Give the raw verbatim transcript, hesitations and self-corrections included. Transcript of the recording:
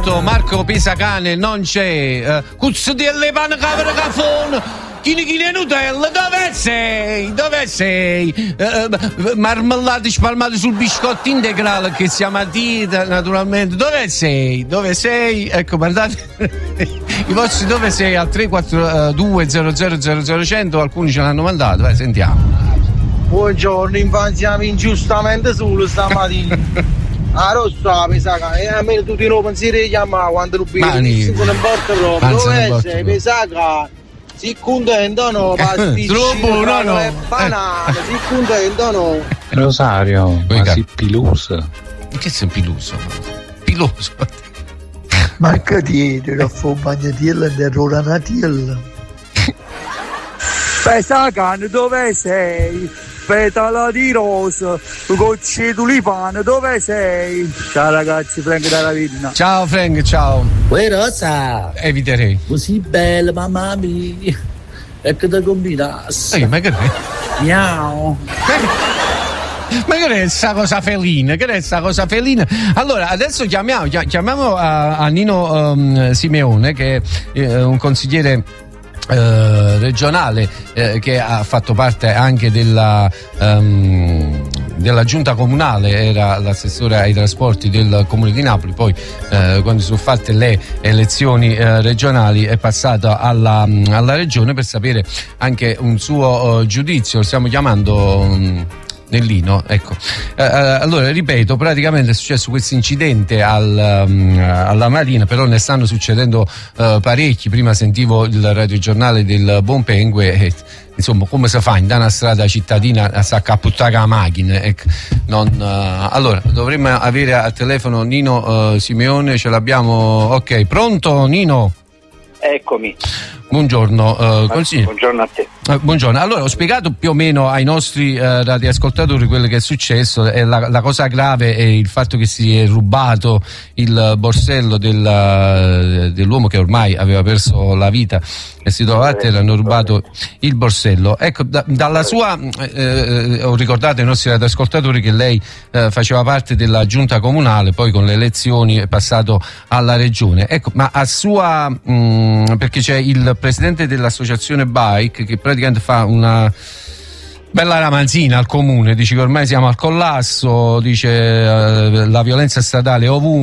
intanto Marco Pisacane non c'è. Uh, Cuzzo delle pane capre cafon. Chini chini Nutella, dove sei? Dove sei? Uh, marmellate spalmate sul biscotto integrale che si chiama Tita, naturalmente. Dove sei? Dove sei? Ecco, guardate i vostri dove sei al tre quattro due zero zero zero zero cento, alcuni ce l'hanno mandato, vai, sentiamo. Buongiorno, infanzia ingiustamente solo stamattina. A rossa mi sa che almeno tutti i pensieri chiamano quando non Mani. non importa proprio. Dove sei? Mi sa che si contento no, pasticci, troppo, no, no. E banane, si contento no. Rosario, ma si pilusa. Che sei piluso? Piluso? Ma che dici, che fa un bagnatiello e errore natiello? Pesacane, dove sei? Petala di rosa, gocce tulipane, dove sei? Ciao ragazzi, Frank dalla Vidna. Ciao Frank, ciao. Uè Rosa, eviterei. Così bella, mamma mia. E che da combinassi. Ehi, ma che è? Miau. Ma che è questa cosa felina? Che è questa cosa felina? Allora, adesso chiamiamo, chiamiamo a, a Nino um, Simeone, che è eh, un consigliere Uh, regionale eh, che ha fatto parte anche della um, della giunta comunale, era l'assessore ai trasporti del comune di Napoli, poi eh, quando sono fatte le elezioni eh, regionali è passato alla, alla regione per sapere anche un suo uh, giudizio. Lo stiamo chiamando um, Nellino, ecco. Eh, allora ripeto, praticamente è successo questo incidente al, um, alla Marina, però ne stanno succedendo uh, parecchi. Prima sentivo il radiogiornale del Bonpengue e, insomma, come si fa in una strada cittadina a s'accaputtare la macchina, ecco. Non, uh, allora dovremmo avere al telefono Nino uh, Simeone, ce l'abbiamo. Ok, pronto Nino? Eccomi. Buongiorno, uh, consigliere. Buongiorno a te. Uh, buongiorno, allora ho spiegato più o meno ai nostri uh, radioascoltatori quello che è successo. E la, la cosa grave è il fatto che si è rubato il borsello del, dell'uomo che ormai aveva perso la vita e si trovava a terra, hanno rubato il borsello. Ecco, da, dalla sua eh, ho ricordato ai nostri radioascoltatori che lei eh, faceva parte della giunta comunale, poi con le elezioni è passato alla regione. Ecco, ma a sua mh, perché c'è il presidente dell'associazione Bike che praticamente fa una bella ramanzina al comune, dice che ormai siamo al collasso, dice eh, la violenza statale ovunque.